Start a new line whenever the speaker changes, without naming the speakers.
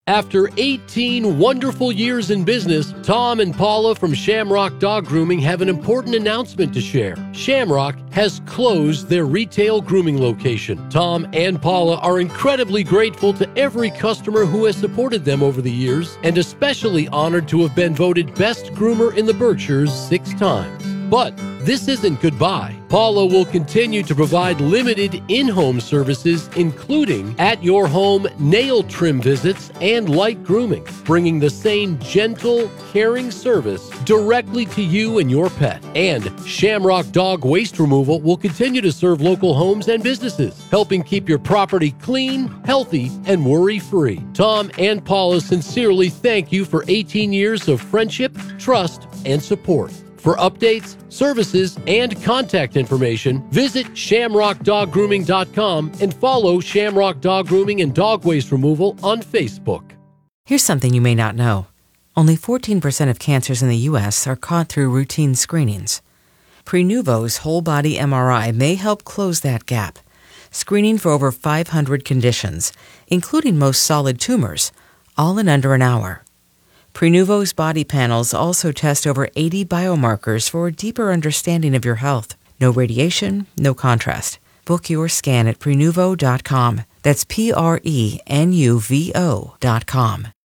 After 18 wonderful years in business, Tom and Paula from Shamrock Dog Grooming have an important announcement to share. Shamrock has closed their retail grooming location. Tom and Paula are incredibly grateful to every customer who has supported them over the years, and especially honored to have been voted Best Groomer in the Berkshires 6 times. But this isn't goodbye. Paula will continue to provide limited in-home services, including at-your-home nail trim visits and light grooming, bringing the same gentle, caring service directly to you and your pet. And Shamrock Dog Waste Removal will continue to serve local homes and businesses, helping keep your property clean, healthy, and worry-free. Tom and Paula sincerely thank you for 18 years of friendship, trust, and support. For updates, services, and contact information, visit shamrockdoggrooming.com and follow Shamrock Dog Grooming and Dog Waste Removal on Facebook.
Here's something you may not know. Only 14% of cancers in the U.S. are caught through routine screenings. Prenuvo's whole-body MRI may help close that gap, screening for over 500 conditions, including most solid tumors, all in under an hour. Prenuvo's body panels also test over 80 biomarkers for a deeper understanding of your health. No radiation, no contrast. Book your scan at Prenuvo.com. That's Prenuvo.com.